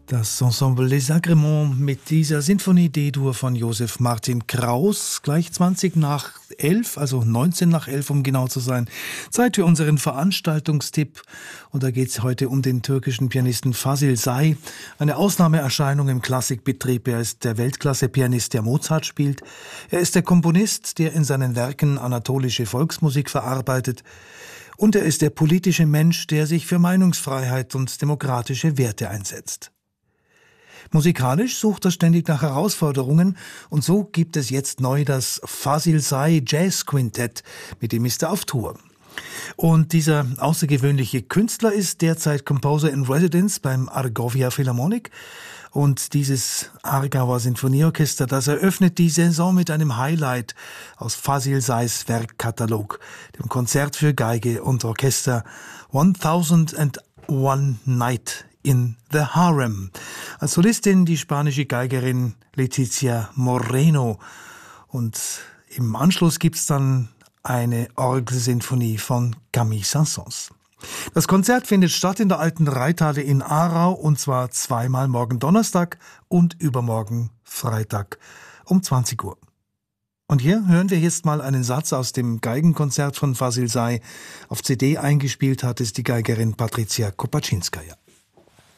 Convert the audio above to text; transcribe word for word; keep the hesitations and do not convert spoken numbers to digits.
Das Ensemble Les Agréments mit dieser Sinfonie D-Dur von Josef Martin Kraus. Gleich zwanzig nach elf, also neunzehn nach elf, um genau zu sein. Zeit für unseren Veranstaltungstipp. Und da geht es heute um den türkischen Pianisten Fazil Say. Eine Ausnahmeerscheinung im Klassikbetrieb. Er ist der Weltklasse-Pianist, der Mozart spielt. Er ist der Komponist, der in seinen Werken anatolische Volksmusik verarbeitet. Und er ist der politische Mensch, der sich für Meinungsfreiheit und demokratische Werte einsetzt. Musikalisch sucht er ständig nach Herausforderungen und so gibt es jetzt neu das Fazil Say Jazz Quintett, mit dem ist er auf Tour. Und dieser außergewöhnliche Künstler ist derzeit Composer in Residence beim Argovia Philharmonic. Und dieses Aargauer Sinfonieorchester, das eröffnet die Saison mit einem Highlight aus Fazil Says Werkkatalog, dem Konzert für Geige und Orchester One Thousand and One Night in the Harem. Als Solistin die spanische Geigerin Letizia Moreno. Und im Anschluss gibt's dann eine Orgelsinfonie von Camille Saint-Saëns. Das Konzert findet statt in der Alten Reithalle in Aarau und zwar zweimal morgen Donnerstag und übermorgen Freitag um zwanzig Uhr. Und hier hören wir jetzt mal einen Satz aus dem Geigenkonzert von Fazil Say. Auf C D eingespielt hat es die Geigerin Patricia Kopaczynskaja.